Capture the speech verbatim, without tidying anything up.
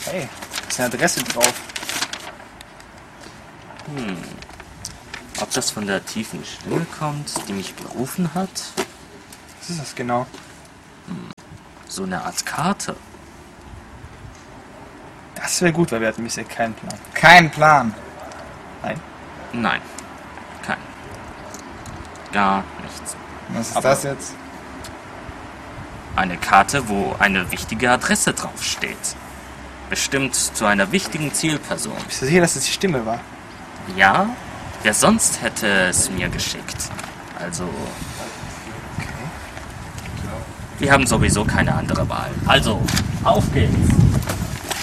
Hey, da ist eine Adresse drauf. Hm. Ob das von der tiefen Stimme kommt, die mich gerufen hat? Was ist das genau? Hm. So eine Art Karte. Das wäre gut, weil wir hatten bisher keinen Plan. Keinen Plan! Nein? Nein. Kein. Gar nichts. Was ist Aber das jetzt? Eine Karte, wo eine wichtige Adresse draufsteht. Bestimmt zu einer wichtigen Zielperson. Bist du sicher, dass das die Stimme war? Ja? Wer sonst hätte es mir geschickt? Also... Okay. Wir haben sowieso keine andere Wahl. Also, auf geht's!